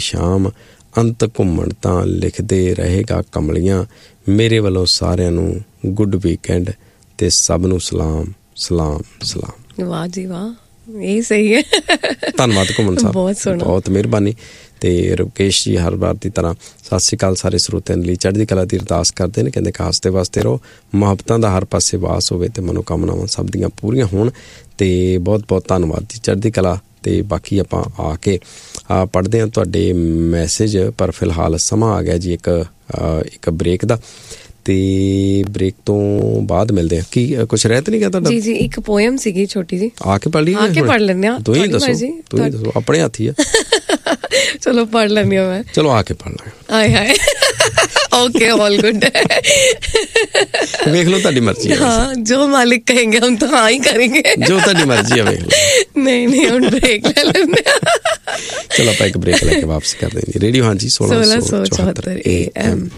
ਸ਼ਾਮ ਅੰਤ ਘੁੰਮਣ ਤਾਂ ਲਿਖਦੇ ਰਹੇਗਾ ਕਮਲੀਆਂ। ਮੇਰੇ ਵੱਲੋਂ ਸਾਰਿਆਂ ਨੂੰ ਗੁੱਡ ਵੀਕਐਂਡ ਤੇ ਸਭ ਨੂੰ ਸਲਾਮ ਸਲਾਮ ਸਲਾਮ। ਵਾਹ ਜੀ ਵਾਹ, ਇਹ ਸਹੀ ਹੈ। ਧੰਨਵਾਦ ਘੁੰਮਣ ਸਾਹਿਬ, ਬਹੁਤ ਸੋਹਣਾ, ਬਹੁਤ ਮਿਹਰਬਾਨੀ। ਤੇ ਰੁਕੇਸ਼ ਜੀ ਹਰ ਵਾਰ ਦੀ ਤਰ੍ਹਾਂ ਸਤਿ ਸ਼੍ਰੀ ਅਕਾਲ ਸਾਰੇ ਸਰੋਤਿਆਂ ਲਈ ਚੜ੍ਹਦੀ ਕਲਾ ਦੀ ਅਰਦਾਸ ਕਰਦੇ ਨੇ। ਕਹਿੰਦੇ ਖਾਸਤੇ ਵਾਸਤੇ ਰਹੋ, ਮੁਹੱਬਤਾਂ ਦਾ ਹਰ ਪਾਸੇ ਵਾਸ ਹੋਵੇ ਤੇ ਮਨੋਕਾਮਨਾਵਾਂ ਸਭ ਦੀਆਂ ਪੂਰੀਆਂ ਹੋਣ। ਤੇ ਬਹੁਤ ਬਹੁਤ ਧੰਨਵਾਦ ਜੀ, ਚੜ੍ਹਦੀ ਕਲਾ। ਤੇ ਬਾਕੀ ਆਪਾਂ ਆ ਕੇ ਪੜ੍ਹਦੇ ਹਾਂ ਤੁਹਾਡੇ ਮੈਸੇਜ, ਪਰ ਫਿਲਹਾਲ ਸਮਾਂ ਆ ਗਿਆ ਜੀ ਇੱਕ ਬ੍ਰੇਕ ਦਾ। ਤੇ ਬ੍ਰੇਕ ਤੋਂ ਬਾਅਦ ਮਿਲਦੇ ਆ। ਕੀ ਕੁਛ ਰਹਿ ਤਾਂ ਨਹੀਂ ਗਿਆ ਤੁਹਾਡਾ? ਜੀ ਇੱਕ ਪੋਇਮ ਸੀਗੀ ਛੋਟੀ ਜੀ, ਆ ਕੇ ਪੜ੍ਹ ਲਈ? ਆ ਕੇ ਪੜ੍ਹ ਲੈਂਦੇ ਹਾਂ। ਤੁਸੀਂ ਦੱਸੋ, ਆਪਣੇ ਹੱਥ ਹੀ ਆ। ਚਲੋ ਪੜ੍ਹ ਲੈਂਦੀ ਹਾਂ ਮੈਂ। ਚਲੋ ਆ ਕੇ ਪੜ੍ਹ ਲਾਂਗੇ। ਆਏ ਹਾਏ, ਓਕੇ, ਆਲ ਗੁੱਡ। ਵੇਖ ਲਓ, ਤੁਹਾਡੀ ਮਰਜ਼ੀ ਹੈ। ਹਾਂ, ਜੋ ਮਾਲਿਕ ਕਹੇਂਗੇ ਹਮ ਤਾਂ ਹਾਂ ਹੀ ਕरेंगे। ਜੋ ਤੁਹਾਡੀ ਮਰਜ਼ੀ ਹੈ, ਵੇਖ ਲਓ। ਨਹੀਂ ਹੁਣ ਬ੍ਰੇਕ ਲੈ ਲੈਂਦੇ ਆ। ਚਲੋ ਆਪਾਂ ਇੱਕ ਬ੍ਰੇਕ ਲੈ ਕੇ ਵਾਪਸ ਕਰ ਦੇਂਗੇ। ਰੇਡੀਓ ਹਾਂਜੀ 1674 AM।